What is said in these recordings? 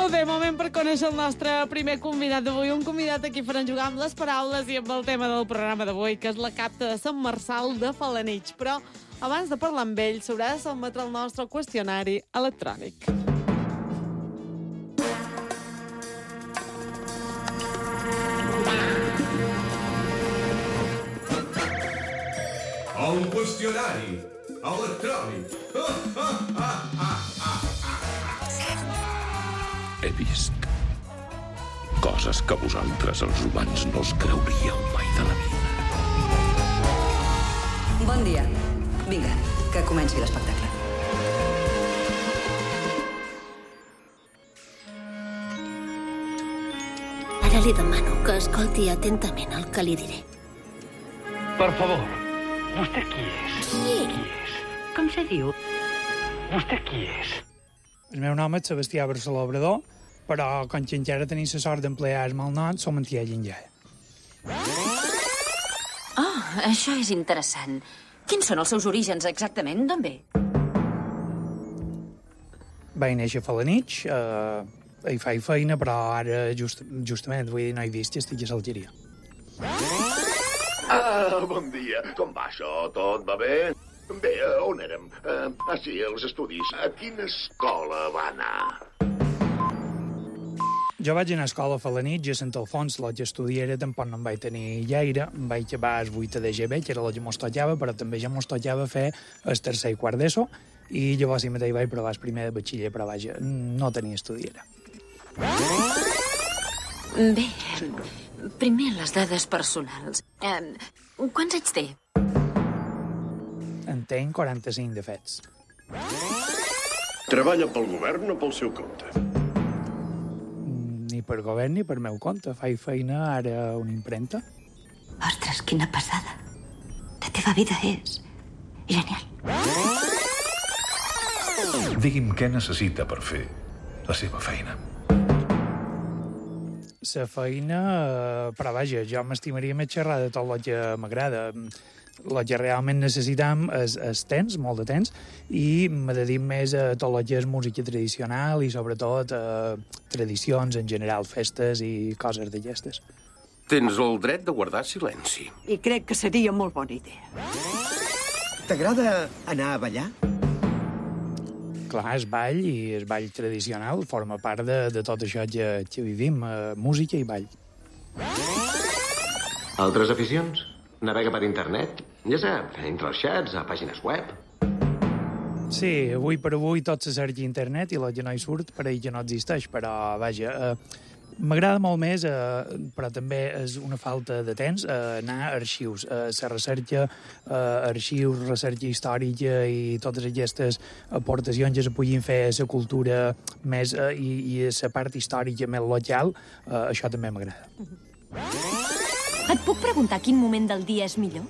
Molt bé, moment per conèixer el nostre primer convidat d'avui. Un convidat a qui farem jugar amb les paraules i amb el tema del programa d'avui, que és la capta de Sant Marçal de Felanitx. Però abans de parlar amb ell, s'haurà de sotmetre el nostre qüestionari electrònic. Un qüestionari electrònic. He vist coses que vosaltres, els humans, no us creuríeu mai de la vida. Bon dia. Vinga, que comenci l'espectacle. Ara li demano que escolti atentament el que li diré. Per favor, vostè qui és? Qui? Qui és? Com se diu? Vostè qui és? El meu nom és Sebastià Barceló Obrador, però com que encara tenim la sort d'emplear el malnom, som Antià Llenjada. Oh, això és interessant. Quins són els seus orígens exactament? D'on ve? Vaig néixer a Felanitx, hi faig feina, però ara justament, vull dir, no he vist i estic a l'Algeria. Bon dia. Com va això? Tot va bé? Bé, on érem? Sí, als estudis. A quina escola va anar? Jo vaig anar a escola a Felanitx, a Sant Alfons, la que estudiara, tampoc no en vaig tenir gaire. Em vaig acabar el 8 de GB, que era la que mos tocava, però també ja mos tocava fer el tercer i quart d'ESO, i llavors sí mateix vaig provar el primer de batxiller, però vaja, no tenia estudiera. Bé, primer les dades personals. Quants anys té? En tenc 45 de fets. Treballa pel govern o pel seu compte? Ni per govern ni per meu compte. Faig feina ara a una impremta. Ostres, quina passada. La teva vida és genial. Digui'm què necessita per fer la seva feina. La feina, però vaja, jo m'estimaria més xerrar de tot el que m'agrada. El que realment necessitam és temps, molt de temps, i me dedico més a tot el que és música tradicional i sobretot a tradicions en general, festes i coses d'aquestes. Tens el dret de guardar silenci. I crec que seria molt bona idea. T'agrada anar a ballar? Clar, el ball i el ball tradicional forma part de tot això que vivim, música i ball. Altres aficions? Navega per internet? Ja sap, entre els xats, a pàgines web. Sí, avui per avui tot se cerca a internet i el que no hi surt per ell que no existeix, però vaja, m'agrada molt més, però també és una falta de temps, anar a arxius, la recerca, arxius, recerca històrica i totes aquestes aportacions que se puguin fer a la cultura més i a la part històrica més local, això també m'agrada. Et puc preguntar quin moment del dia és millor?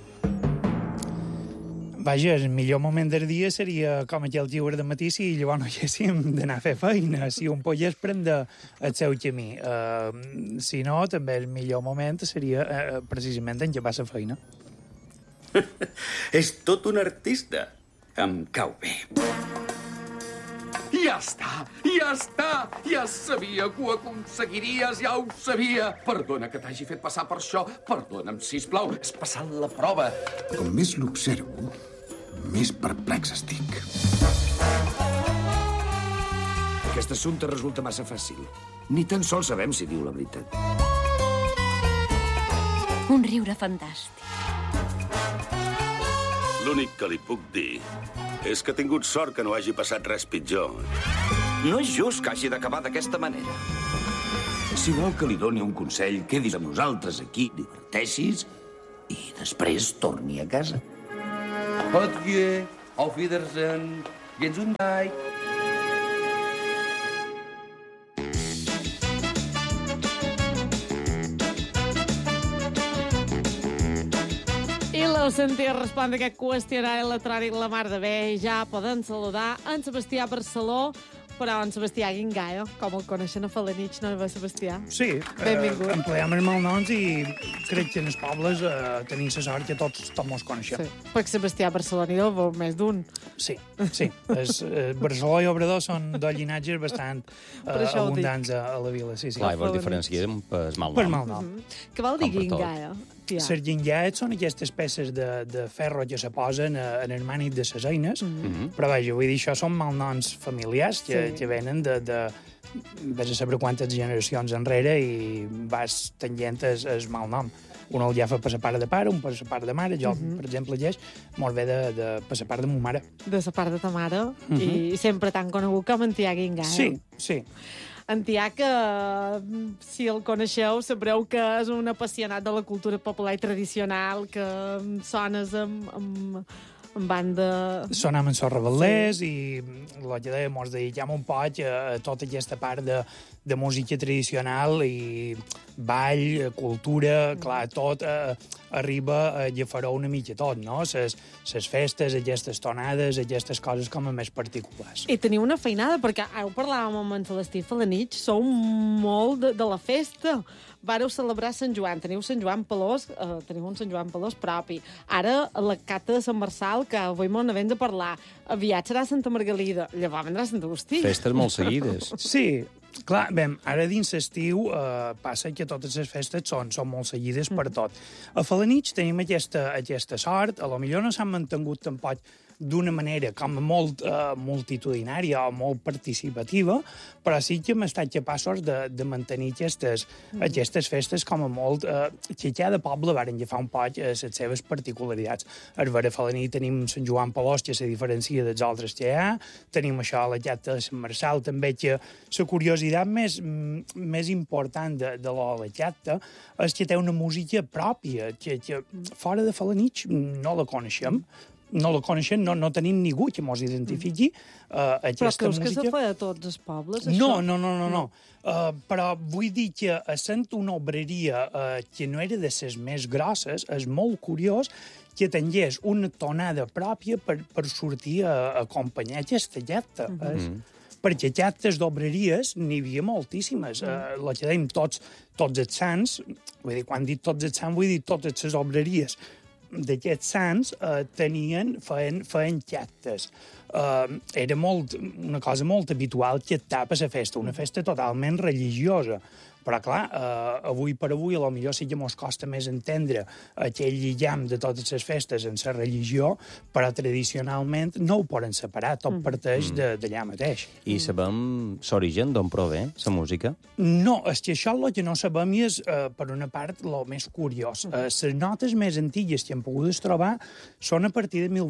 Vaja, el millor moment del dia seria com aquell lliure de matí si llavors no haguéssim d'anar a fer feina, si un pogués prendre el seu camí. Si no, també el millor moment seria precisament en què va la feina. És tot un artista. Em cau bé. Ja està, ja està! Ja sabia que ho aconseguiries, ja ho sabia! Perdona que t'hagi fet passar per això. Perdona'm, sisplau, has passat la prova. Com més l'observo, més perplex estic. Aquest assumpte resulta massa fàcil. Ni tan sols sabem si diu la veritat. Un riure fantàstic. L'únic que li puc dir és que ha tingut sort que no hagi passat res pitjor. No és just que hagi d'acabar d'aquesta manera. Si vol que li doni un consell, quedis amb nosaltres aquí, diverteixis i després torni a casa. Adie, auf Wiedersehen, Gesundheit. I l'heu sentit respondre aquest qüestionari electrònic la mar de bé. Ja poden saludar en Sebastià Barceló, Però en Sebastià Guingaia, com el coneixen a Falanich, no? Sebastià? Sí, benvingut. Empleam els malnoms i crec que en els pobles tenim la sort que tots mos coneixem. Sí, perquè Sebastià Barceloní el veu més d'un. Sí. Barcelona i Obrador són dos llinatges bastant abundants a la vila, sí. Clar, i vos diferenciem per malnom. Per malnom. Què vol dir Guingaia? Les guingaes són aquestes peces de ferro que se posen en el mànic de les eines, però vaja, vull dir, això són malnoms familiars que venen de vés a saber quantes generacions enrere i vas tenint el malnom. Un el ja fa per la part de pare, un per la part de mare. Jo, per exemple, molt bé per la part de ma mare. De la part de ta mare, i sempre tan conegut com en Tià Guingaia. Sí. En Tià, que si el coneixeu, sabreu que és un apassionat de la cultura popular i tradicional, que sones amb banda... Sonam en Sorra Valdés i el que dèiem, mos dedicam un poc a tota aquesta part de música tradicional i ball, cultura, clar, tot arriba a llafaró una mica tot, no? Les festes, aquestes tonades, aquestes coses com a més particulars. I teniu una feinada, perquè ara ho parlàvem amb en Celestí Falanich, sou molt de la festa. Vareu celebrar Sant Joan, teniu Sant Joan Pelós, teniu un Sant Joan Pelós propi. Ara, la cata de Sant Marçal, que avui m'ho n'havem de parlar, aviat serà Santa Margalida, llavors vendrà Sant Agustí. Festes molt seguides. Sí, clar, bé, ara dins l'estiu passa que totes les festes són molt seguides per tot. A Falanich tenim aquesta sort, a lo millor no s'han mantingut tampoc d'una manera com molt multitudinària o molt participativa, però sí que hem estat capaços de mantenir aquestes festes com a molt... que cada poble varen agafar un poc les seves particularitats. A Vera Falanich tenim Sant Joan Pelós, que se diferencia dels altres que hi ha, tenim això a la Cata de Sant Marçal, també que la curiositat més important de la Cata és que té una música pròpia, que fora de Falanich no la coneixem, no tenim ningú que mos identifiqui aquesta música. Però creus que se fa a tots els pobles, això? No. Però vull dir que essent una obreria que no era de les més grosses, és molt curiós que tingués una tonada pròpia per sortir a acompanyar aquesta llata. Perquè llates d'obreries n'hi havia moltíssimes. La que dèiem tots els sants, vull dir, quan dic tots els sants, vull dir totes les obreries d'aquests sants feien llates. Era una cosa molt habitual que tapa la festa, una festa totalment religiosa. Però, clar, avui per avui, a lo millor sí que mos costa més entendre aquell lligam de totes les festes en la religió, però tradicionalment no ho poden separar, tot parteix d'allà mateix. I sabem l'origen d'on prové la música? No, és que això el que no sabem i és, per una part, el més curiós. Les notes més antigues que hem pogut trobar són a partir de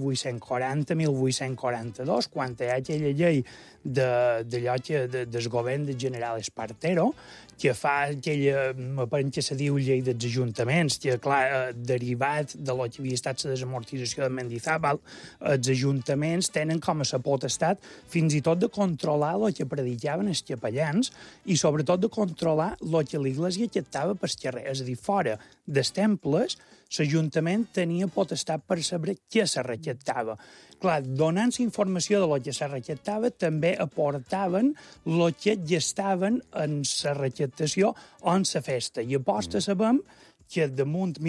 1840-1842, quan hi ha aquella llei d'allò del govern del general Espartero, que fa aquella, m'aparent que se diu llei dels ajuntaments, que, clar, derivat de lo que havia estat la desamortització de Mendizábal, els ajuntaments tenen com a la potestat fins i tot de controlar el que predicaven els capellans i sobretot de controlar el que l'església captava per carrer. És a dir, fora dels temples, l'Ajuntament tenia potestat per saber què se recaptava. Clar, donant informació de lo que se recaptava, també aportaven el que gastaven en la recaptació o en la festa. I aposta sabem que damunt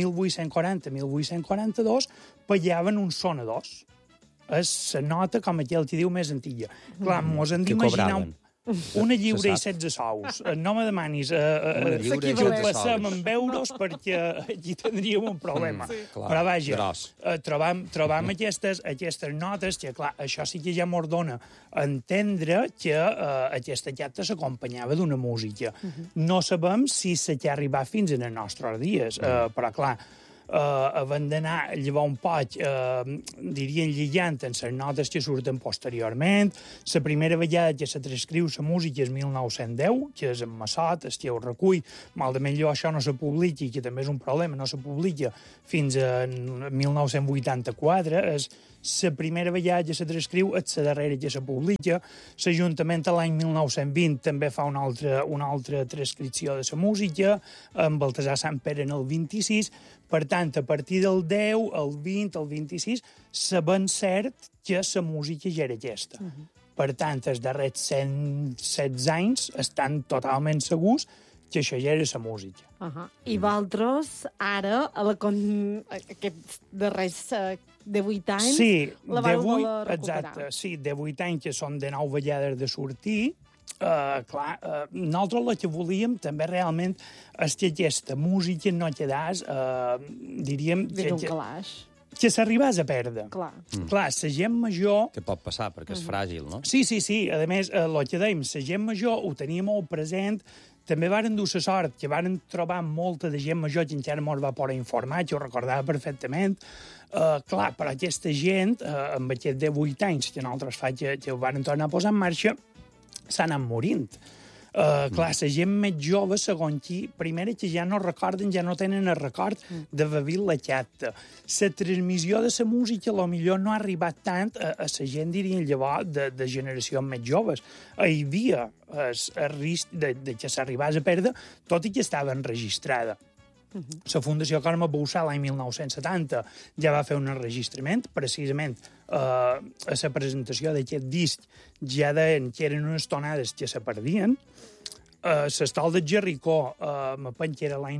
1840-1842 pagaven uns sonadors. És la nota, com aquell que diu, més antiga. Clar, mos hem d'imaginar una lliure i 16 sous. No me demanis que ho passem en euros perquè aquí tindríem un problema. Però vaja, trobam aquestes notes que, clar, això sí que ja mos dona a entendre que aquesta llata s'acompanyava d'una música. No sabem si s'ha arribat fins en els nostres dies, però, clar, havent d'anar llevar un poc, dirien lligant en les notes que surten posteriorment. La primera vegada que se transcriu la música és 1910, que és en Massot, el que ho recull. Malament allò això no se publica, que també és un problema, no se publica fins a 1984. És la primera vegada que se transcriu, és la darrera que se publica. L'Ajuntament l'any 1920 també fa una altra transcripció de la música, amb Baltasar Sant Pere en el 26. Per tant, a partir del 10, el 20, el 26, sabem cert que la música ja era aquesta. Per tant, els darrers 116 anys estan totalment segurs que això ja era la música. I vosaltres, ara, aquests darrers 18 anys, la vau voler recuperar. Exacte, sí, 18 anys que són de 9 vegades de sortir. Nosaltres el que volíem també realment és que aquesta música no quedés, diríem... Dins un calaix. Que s'arribés a perdre. Clar, la gent major... Que pot passar, perquè és fràgil, no? Sí. A més, el que dèiem, la gent major ho tenia molt present. També varen dur la sort que varen trobar molta de gent major que encara mos va poder informar, que ho recordava perfectament. Clar, però aquesta gent, amb aquests 18 anys que nosaltres fa que ho varen tornar a posar en marxa, s'ha anat morint. Clar, la gent més jove, segons qui, primera que ja no recorden, ja no tenen el record d'haver vist la xata. La transmissió de la música potser no ha arribat tant a la gent, diríem, llavors, de generacions més joves. Hi havia el risc de que s'arribés a perdre, tot i que estava enregistrada. La Fundació Carme Bouçà l'any 1970 ja va fer un enregistrament, precisament a la presentació d'aquest disc ja deien que eren unes tonades que se perdien. L'Estol de Jericó, me penso que era l'any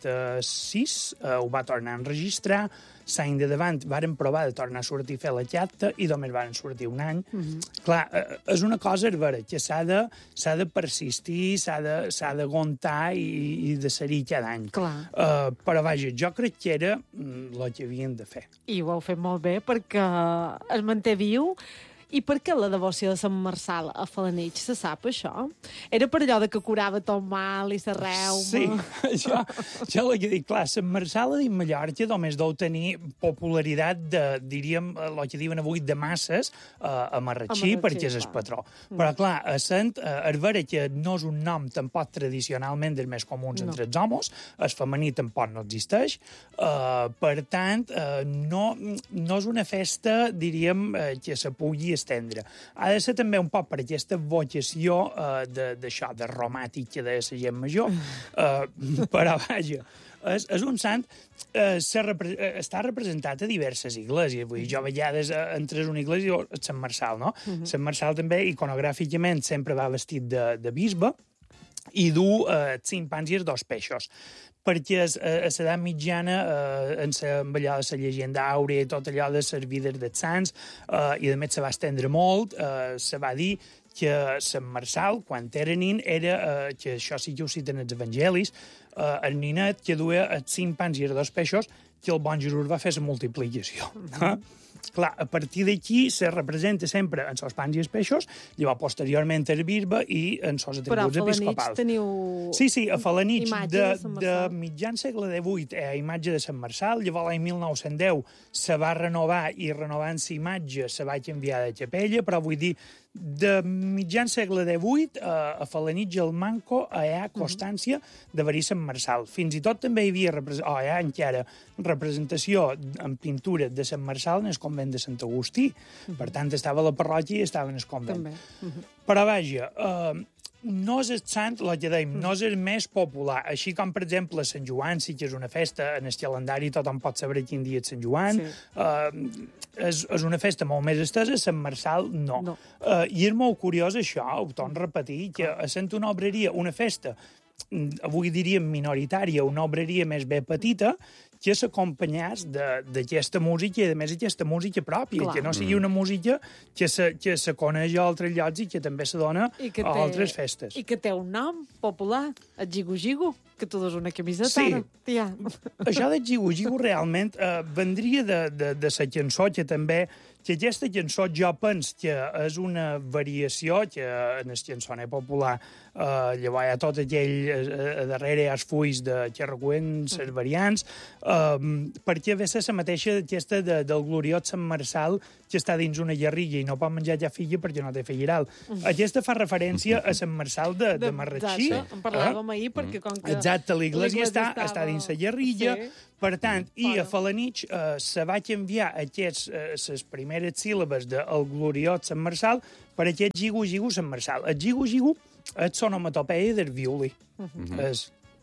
96, ho va tornar a enregistrar. L'any de davant varen provar de tornar a sortir a fer la xata i només varen sortir un any. Clar, és una cosa vera que s'ha de persistir, s'ha d'aguantar i de ser-hi cada any. Però, vaja, jo crec que era el que havien de fer. I ho heu fet molt bé perquè es manté viu. I per què la devoció de Sant Marçal a Felanitx, se sap això? Era per allò de que curava tot mal i la reuma? Sí, això l'he de dir. Clar, Sant Marçal a Mallorca només deu tenir popularitat de, diríem, el que diuen avui, de masses a Marratxí, perquè és el patró. Però, clar, a Sant, és vera que no és un nom tampoc tradicionalment dels més comuns entre els homes, el femení tampoc no existeix, per tant, no és una festa, diríem, que se pugui estendre. Ha de ser també un poc per aquesta vocació d'això, de romàtic que deia la gent major, però vaja, és un sant està representat a diverses igleσεις. Vull dir, jo a vegades entres a una iglesia i Sant Marçal, no? Sant Marçal també, iconogràficament, sempre va vestit de bisbe i du 5 pans i 2 peixos, perquè a l'edat mitjana, amb allò de la llegenda àurea i tot allò de les vides dels sants, i a més se va estendre molt, se va dir que Sant Marçal, quan era nin, era, que això sí que ho citen els evangelis, el ninet que duia els 5 pans i 2 peixos, que el bon Jesús va fer la multiplicació. Clar, a partir d'aquí se representa sempre en els pans i els peixos, llavors posteriorment el bisbe i en els atributs episcopals. Però a Felanitx teniu... Sí, a Felanitx de mitjan segle XVIII a imatge de Sant Marçal, llavors l'any 1910 se va renovar i renovant la imatge se va canviar de capella, però vull dir, de mitjan segle XVIII a Felanitx el manco hi ha constància d'haver-hi Sant Marçal. Fins i tot també hi havia encara representació en pintura de Sant Marçal en el convent de Sant Agustí. Per tant, estava a la parròquia i estava en el convent. Però vaja, no és el sant, el que dèiem, no és el més popular. Així com, per exemple, Sant Joan sí que és una festa, en el calendari tothom pot saber quin dia és Sant Joan, és una festa molt més estesa, Sant Marçal no. I és molt curiós això, ho torno a repetir, que sent una obreria, una festa, avui diríem minoritària, una obreria més bé petita, que s'acompanyés d'aquesta música i, a més, aquesta música pròpia, que no sigui una música que se coneix a altres llocs i que també se dona a altres festes. I que té un nom popular, el Gigu-Gigu, que tu dus una camiseta. Sí, això de Gigu-Gigu realment vendria de la cançó que també, que aquesta cançó jo penso que és una variació que en el cançoner popular llavors hi ha tot aquell, a darrere hi ha els fulls que recullen les variants, perquè ve ser la mateixa aquesta del gloriós Sant Marçal que està dins una garriga i no pot menjar ja filla perquè no té filliral. Aquesta fa referència a Sant Marçal de Marratxí. En parlàvem ahir perquè com que... Exacte, l'església està dins la garriga, per tant, i a Felanitx se va canviar les primeres síl·labes del gloriós Sant Marçal per aquest Gigu-Gigu Sant Marçal. El Gigu-Gigu és l'onomatopeia del violí.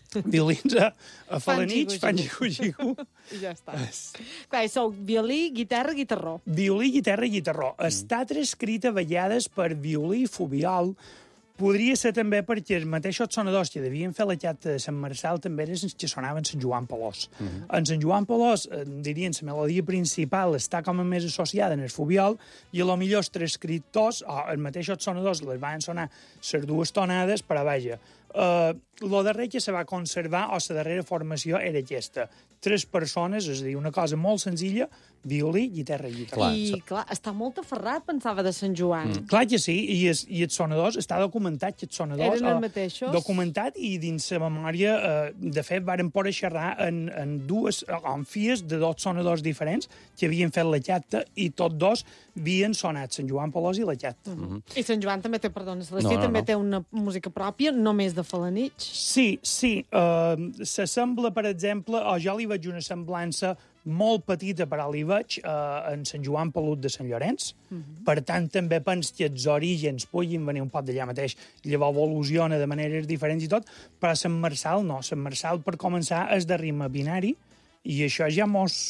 Violins a Falanich, fan xicu-xicu. I ja està. Clar, sou violí, guitarra, guitarró. Violí, guitarra i guitarró. Està transcrit a vegades per violí fobial. Podria ser també perquè els mateixos sonadors que devien fer la xata de Sant Marçal també eren els que sonaven Sant Joan Pelós. En Sant Joan Pelós, dirien, la melodia principal està com a més associada en el fobial i a lo millor els transcriptors o els mateixos sonadors les van sonar les dues tonades, però vaja, lo darrer que se va conservar o la darrera formació era aquesta. 3 persones, és a dir, una cosa molt senzilla, violí, guitarra i guitarra. I, clar, està molt aferrat, pensava, de Sant Joan. Clar que sí, i els sonadors, està documentat que els sonadors... Eren els mateixos? Documentat, i dins la memòria, de fet, varen poder xerrar en fies de 2 sonadors diferents que havien fet la xata i tots 2 havien sonat Sant Joan Pelós i la xata. I Sant Joan també té, perdona, Celestí, també té una música pròpia, només de Falanich. Sí. S'assembla, per exemple, o jo li veig una semblança molt petita, però li veig en Sant Joan Pelut de Sant Llorenç. Per tant, també penso que els orígens puguin venir un poc d'allà mateix. Llavors evoluciona de maneres diferents i tot, però Sant Marçal no. Sant Marçal, per començar, és de ritme binari, i això ja mos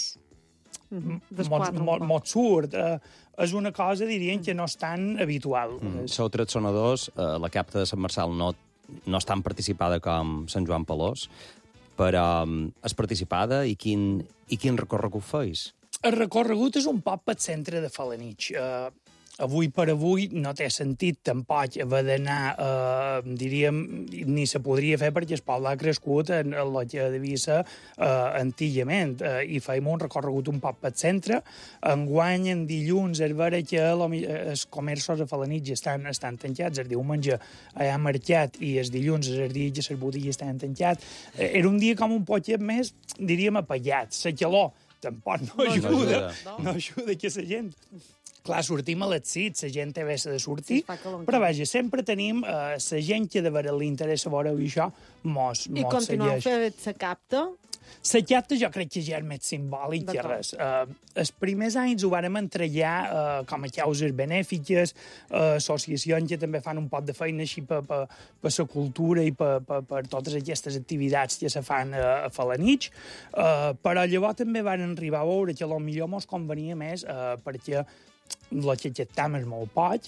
surt. És una cosa, dirien, que no és tan habitual. Sou 3 sonadors, la capta de Sant Marçal no és tan participada com Sant Joan Pelós, però és participada i quin recorregut feis? El recorregut és un poc pel centre de Falanich. Avui per avui no té sentit tampoc haver d'anar, diríem, ni se podria fer perquè el poble ha crescut en el que devia ser antigament, i feim un recorregut un poc pel centre. Enguany, en dilluns, es veure que els comerços a Falanich estan tancats, el diumenge hi ha mercat i els dilluns és el dia que les botigues estan tancats. Era un dia com un poc més, diríem, apallat. La calor tampoc no ajuda que la gent... Clar, sortim a les 6, la gent té vessa de sortir, però vaja, sempre tenim la gent que de veure l'interès a veure això mos segueix. I continueu fent la capta? La capta jo crec que ja és més simbòlic que res. Els primers anys ho vàrem entregar com a causes benèfiques, associacions que també fan un pot de feina així per la cultura i per totes aquestes activitats que se fan a Falanich, però llavors també van arribar a veure que potser mos convenia més perquè el que xattam és molt poc,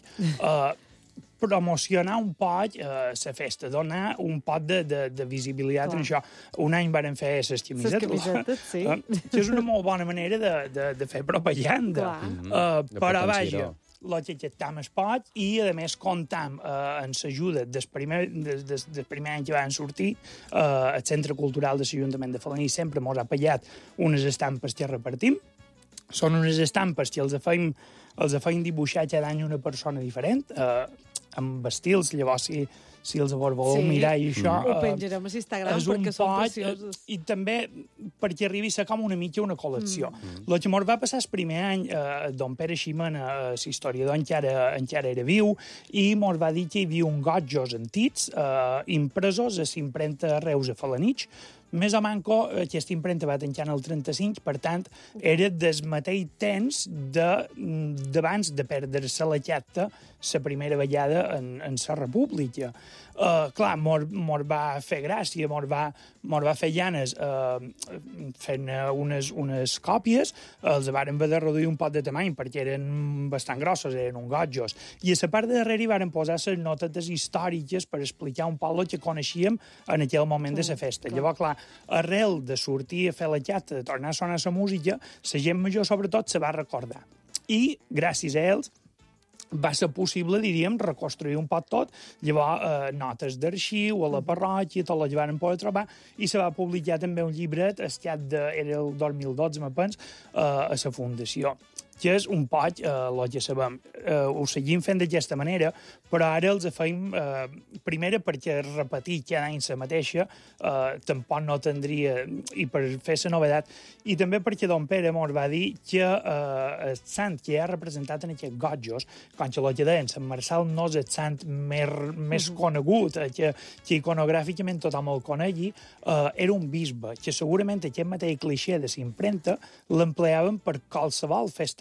promocionar un poc la festa, donar un poc de visibilitat en això. Un any varen fer les camisetes, sí. Que és una molt bona manera de fer propaganda. Però vaja, el que xattam és poc i, a més, comptam en l'ajuda del primer any que van sortir, el Centre Cultural de l'Ajuntament de Falanich sempre mos ha pagat unes estampes que repartim. Són unes estampes que els feim dibuixar cada any una persona diferent, amb estils, llavors si els voleu mirar i això... Ho penjarem a Instagram perquè són preciosos. I també perquè arribi a ser com una mica una col·lecció. El que ens va passar el primer any, don Pere Ximena, l'historiador, encara era viu, i ens va dir que hi havia un gotjos antics impresos a l'impremta Reus a Falanich. Més o manco, aquesta impremta va tancar en el 35, per tant, era del mateix temps d'abans de perdre-se la xata la primera vegada en la república. Clar, mos va fer gràcia, mos va fer llanes fent unes còpies, els varen haver de reduir un poc de tamany perquè eren bastant grossos, eren un gotjos. I a la part de darrere hi varen posar les notes històriques per explicar un poc el que coneixíem en aquell moment de la festa. Llavors, clar, arrel de sortir a fer la xata, de tornar a sonar la música, la gent major, sobretot, se va recordar. I, gràcies a ells, va ser possible, diríem, reconstruir un poc tot, llavors notes d'arxiu a la parròquia, tot el que van poder trobar, i se va publicar també un llibret, era el 2012, me penso, a la Fundació, que és un poc el que sabem. Ho seguim fent d'aquesta manera, però ara els feim, primera, perquè repetir cada any la mateixa tampoc no tindria, i per fer la novedat, i també perquè don Pere mos va dir que el sant que ha representat en aquests gotjos, com que el que deien, Sant Marçal no és el sant més conegut, que iconogràficament tothom el conegui, era un bisbe, que segurament aquest mateix clixé de l'impremta l'empleaven per qualsevol festa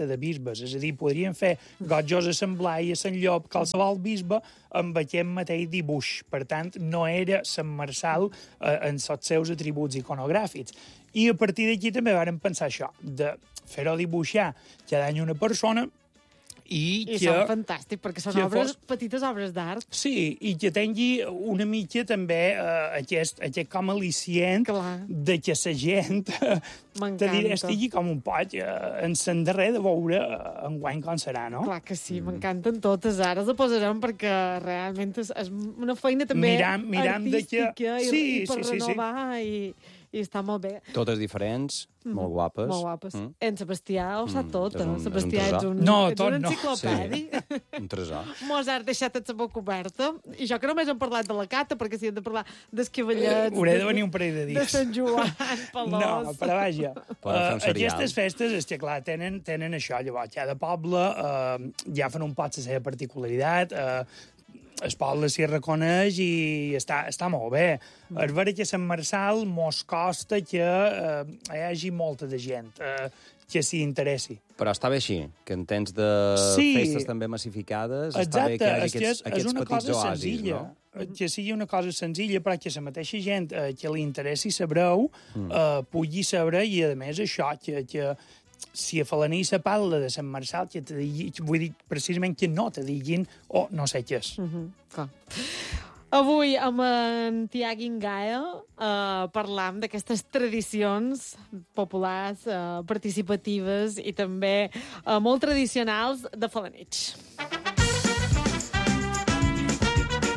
de bisbes. És a dir, podrien fer gotjos a Sant Blai, a Sant Llop, qualsevol bisbe amb aquest mateix dibuix. Per tant, no era Sant Marçal en els seus atributs iconogràfics. I a partir d'aquí també vàrem pensar això, de fer-ho dibuixar cada any una persona i són fantàstics, perquè són petites obres d'art. Sí, i que tingui una mica també aquest com al·licient de que la gent estigui com un poc en s'endarrer de veure enguany com serà, no? Clar que sí, m'encanten totes. Ara les posarem perquè realment és una feina també artística i per renovar i està molt bé. Totes diferents, molt guapes. Molt guapes. En Sebastià ho sap tot. Sebastià ets un enciclopèdi. Un tresor. Mos has deixat la boca oberta. I jo que només hem parlat de la Cata, perquè si hem de parlar d'esquivallets... Hauré de venir un parell de dies. De Sant Joan, Pelós... No, però vaja. Aquestes festes, és que clar, tenen això. Llavors, cada poble ja fan un pot la seva particularitat, el poble s'hi reconeix i està molt bé. És vera que a Sant Marçal mos costa que hi hagi molta de gent que s'hi interessi. Però està bé així, que en temps de festes també massificades està bé que hi hagi aquests petits oasis, no? Que sigui una cosa senzilla, però que la mateixa gent que li interessi saber-ho pugui saber, i a més això, que si a Falaní se parla de Sant Marçal, que vull dir precisament que no te diguin no sé què és. Avui, amb en Tiago Ingaia, parlam d'aquestes tradicions populars, participatives i també molt tradicionals de Felanitx.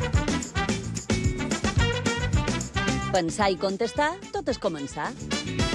Pensar i contestar, tot és començar.